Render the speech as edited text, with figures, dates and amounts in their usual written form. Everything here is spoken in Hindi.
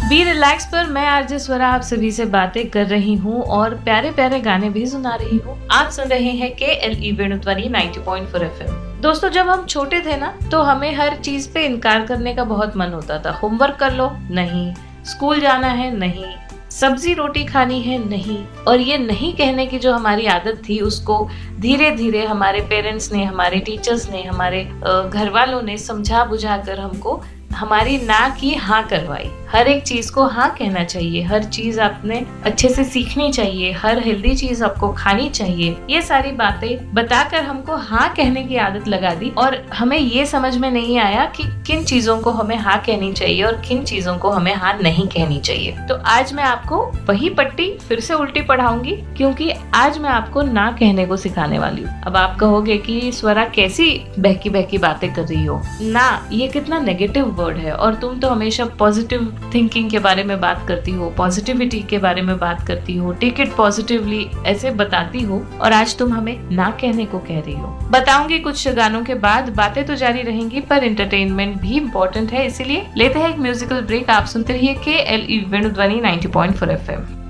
बी रिलैक्स पर मैं आरजे स्वरा आप सभी से बातें कर रही हूँ और प्यारे प्यारे गाने भी सुना रही हूँ। आप सुन रहे हैं KLE वेणुध्वनि 90.4 FM। दोस्तों, जब हम छोटे थे ना तो हमें हर चीज पे इनकार करने का बहुत मन होता था। होमवर्क कर लो, नहीं। स्कूल जाना है, नहीं। सब्जी रोटी खानी है, नहीं। और ये नहीं कहने की जो हमारी आदत थी उसको धीरे धीरे हमारे पेरेंट्स ने, हमारे टीचर्स ने, हमारे घर वालों ने समझा बुझा कर हमको हमारी ना की हाँ करवाई। हर एक चीज को हाँ कहना चाहिए, हर चीज आपने अच्छे से सीखनी चाहिए, हर हेल्दी चीज आपको खानी चाहिए। ये सारी बातें बताकर हमको हाँ कहने की आदत लगा दी और हमें ये समझ में नहीं आया कि किन चीजों को हमें हाँ कहनी चाहिए और किन चीजों को हमें हाँ नहीं कहनी चाहिए। तो आज मैं आपको वही पट्टी फिर से उल्टी पढ़ाऊंगी, क्योंकि आज मैं आपको ना कहने को सिखाने वाली हूँ। अब आप कहोगे कि स्वरा कैसी बहकी बहकी बातें कर रही हो, ना ये कितना नेगेटिव वर्ड है और तुम तो हमेशा पॉजिटिव थिंकिंग के बारे में बात करती हो, पॉजिटिविटी के बारे में बात करती हो, टेक इट पॉजिटिवली ऐसे बताती हो, और आज तुम हमें ना कहने को कह रही हो। बताऊंगी कुछ गानों के बाद, बातें तो जारी रहेंगी पर एंटरटेनमेंट भी इम्पोर्टेंट है, इसीलिए लेते हैं एक म्यूजिकल ब्रेक। आप सुनते रहिए KLE वेणुध्वनि 90.4 FM।